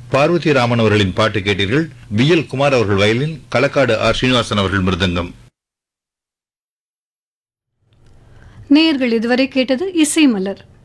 பார்வதி ராமன் அவர்களின் பாட்டு கேட்டீர்கள். விஎல் குமார் அவர்கள் வயலின், களக்காடு ஆர் ஸ்ரீனிவாசன் அவர்கள் மிருதங்கம். நேயர்கள் இதுவரை கேட்டது இசை மலர்.